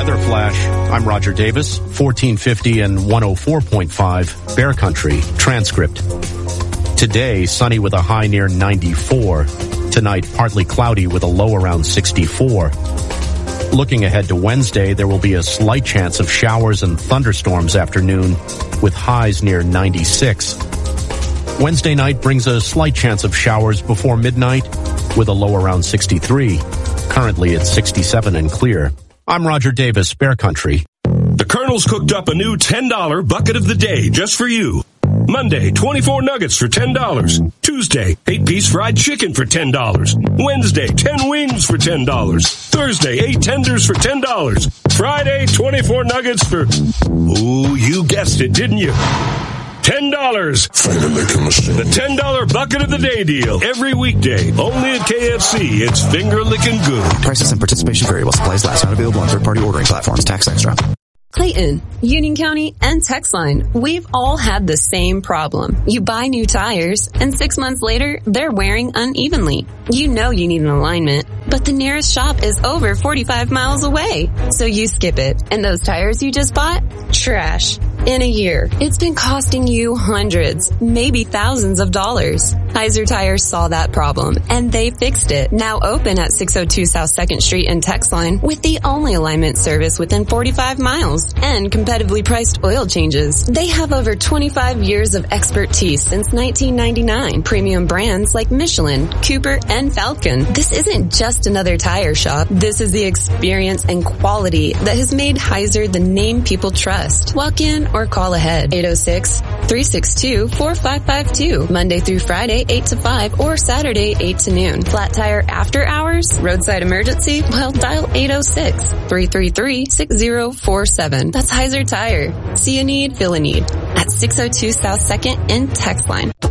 Weather flash. I'm Roger Davis, 1450 and 104.5 Bear Country transcript. Today, sunny with a high near 94. Tonight, partly cloudy with a low around 64. Looking ahead to Wednesday, there will be a slight chance of showers and thunderstorms afternoon with highs near 96. Wednesday night brings a slight chance of showers before midnight with a low around 63. Currently it's 67 and clear. I'm Roger Davis, Bear Country. The Colonel's cooked up a new $10 bucket of the day just for you. Monday, 24 nuggets for $10. Tuesday, 8-piece fried chicken for $10. Wednesday, 10 wings for $10. Thursday, 8 tenders for $10. Friday, 24 nuggets for, ooh, you guessed it, didn't you? $10. Finger licking machine. The $10 bucket of the day deal. Every weekday. Only at KFC. It's finger licking good. Prices and participation vary while supplies last. Not available on third-party ordering platforms. Tax extra. Clayton, Union County, and Texline, we've all had the same problem. You buy new tires, and 6 months later, they're wearing unevenly. You know you need an alignment, but the nearest shop is over 45 miles away. So you skip it, and those tires you just bought? Trash. In a year, it's been costing you hundreds, maybe thousands of dollars. Heiser Tires saw that problem, and they fixed it. Now open at 602 South 2nd Street in Texline with the only alignment service within 45 miles and competitively priced oil changes. They have over 25 years of expertise since 1999. Premium brands like Michelin, Cooper, and Falcon. This isn't just another tire shop. This is the experience and quality that has made Heiser the name people trust. Walk in or call ahead. 806-362-4552. Monday through Friday, 8 to 5, or Saturday, 8 to noon. Flat tire after hours? Roadside emergency? Well, dial 806-333-6047. That's Heiser Tire. See a need, feel a need. At 602 South 2nd in Texline.